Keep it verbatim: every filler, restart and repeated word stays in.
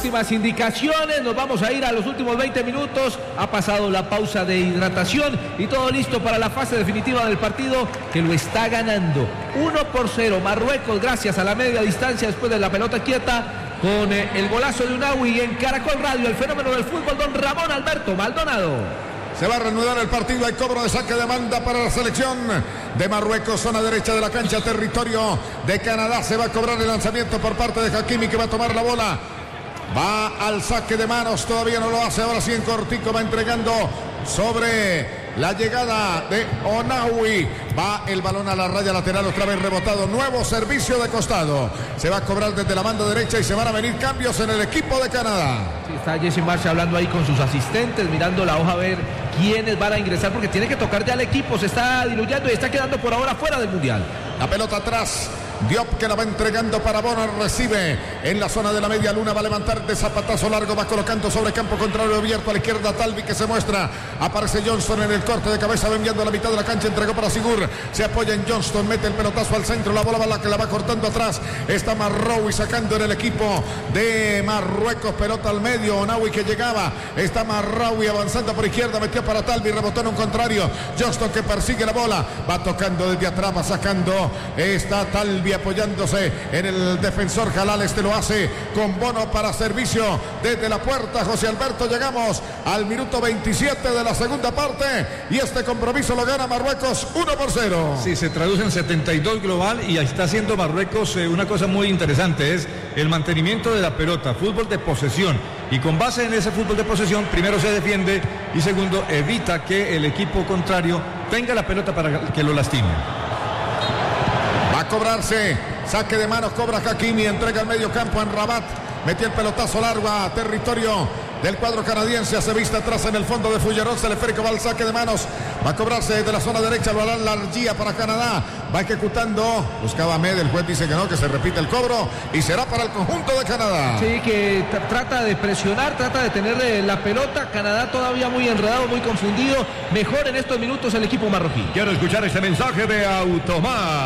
últimas indicaciones, nos vamos a ir a los últimos veinte minutos, ha pasado la pausa de hidratación y todo listo para la fase definitiva del partido que lo está ganando uno por cero Marruecos gracias a la media distancia después de la pelota quieta con eh, el golazo de Ounaoui en Caracol Radio, el fenómeno del fútbol, don Ramón Alberto Maldonado. Se va a reanudar el partido, hay cobro de saque de banda para la selección de Marruecos, zona derecha de la cancha, territorio de Canadá. Se va a cobrar el lanzamiento por parte de Hakimi, que va a tomar la bola. Va al saque de manos, todavía no lo hace, ahora sí en cortico va entregando sobre la llegada de Ounaoui. Va el balón a la raya lateral, otra vez rebotado, nuevo servicio de costado. Se va a cobrar desde la banda derecha y se van a venir cambios en el equipo de Canadá. Sí, está Jesse Marsh hablando ahí con sus asistentes, mirando la hoja a ver quiénes van a ingresar, porque tiene que tocar ya el equipo, se está diluyendo y está quedando por ahora fuera del Mundial. La pelota atrás, Diop, que la va entregando para Bono, recibe en la zona de la media luna, va a levantar de zapatazo largo, va colocando sobre campo contrario abierto a la izquierda Talvi, que se muestra, aparece Johnston en el corte de cabeza, va enviando a la mitad de la cancha, entregó para Sigur, se apoya en Johnston, mete el pelotazo al centro, la bola va la que la va cortando atrás, está Marroui sacando en el equipo de Marruecos, pelota al medio, Ounaoui que llegaba, está Marroui avanzando por izquierda, metió para Talvi, rebotó en un contrario, Johnston que persigue la bola, va tocando desde atrás, va sacando, está Talvi apoyándose en el defensor Jalal, este lo hace con Bono para servicio desde la puerta. José Alberto, llegamos al minuto veintisiete de la segunda parte y este compromiso lo gana Marruecos uno por cero. Sí, se traduce en setenta y dos global y está haciendo Marruecos eh, una cosa muy interesante, es el mantenimiento de la pelota, fútbol de posesión, y con base en ese fútbol de posesión, primero se defiende y segundo evita que el equipo contrario tenga la pelota para que lo lastime. Va a cobrarse, saque de manos, cobra Hakimi, entrega al medio campo en Rabat, metió el pelotazo largo a territorio del cuadro canadiense, se vista atrás en el fondo de Fullerón, se le que va al saque de manos, va a cobrarse desde la zona derecha, lo hará Largia para Canadá, va ejecutando, buscaba Med, el juez dice que no, que se repite el cobro y será para el conjunto de Canadá. Sí, que trata de presionar, trata de tener la pelota, Canadá todavía muy enredado, muy confundido, mejor en estos minutos el equipo marroquí. Quiero escuchar este mensaje de Automar.